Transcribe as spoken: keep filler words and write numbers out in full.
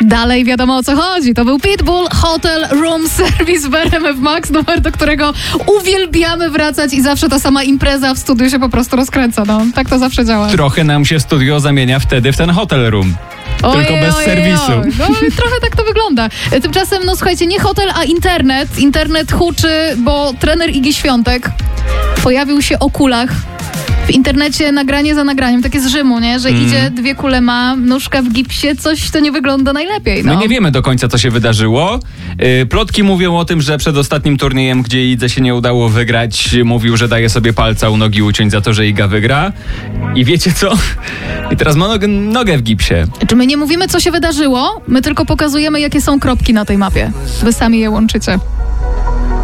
Dalej wiadomo, o co chodzi. To był Pitbull, Hotel Room Service w R M F Max, numer, do którego uwielbiamy wracać i zawsze ta sama impreza w studiu się po prostu rozkręca. No, tak to zawsze działa. Trochę nam się studio zamienia wtedy w ten hotel room. Ojej, Tylko bez ojej, serwisu. ojej. No, trochę tak to wygląda. Tymczasem, no słuchajcie, nie hotel, a internet. Internet huczy, bo trener Igi Świątek pojawił się o kulach. W internecie nagranie za nagraniem, takie z Rzymu, nie? Że mm. idzie, dwie kule ma, nóżka w gipsie, coś to nie wygląda najlepiej. No. My nie wiemy do końca, co się wydarzyło. Yy, plotki mówią o tym, że przed ostatnim turniejem, gdzie Idze się nie udało wygrać, mówił, że daje sobie palca u nogi uciąć za to, że Iga wygra. I wiecie co? I teraz ma nogę, nogę w gipsie. Czy my nie mówimy, co się wydarzyło? My tylko pokazujemy, jakie są kropki na tej mapie. Wy sami je łączycie.